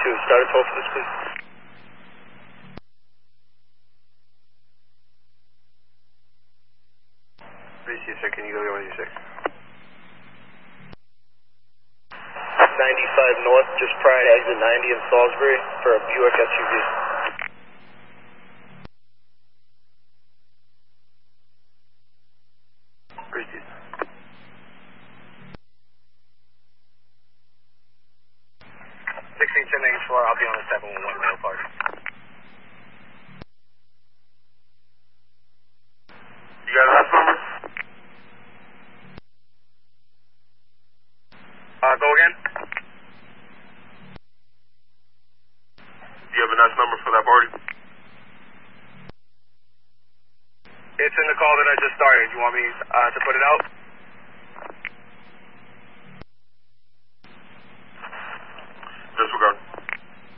Start at 12 for this, please. Receive, sir. Can you go to 186? 95 north, just prior to exit 90 in Salisbury for a Buick SUV. Receive. 161084, I'll be on the 711 rail park. You got a last number? Go again? Do you have a nice number for that party? It's in the call that I just started. You want me to put it out? Disregard.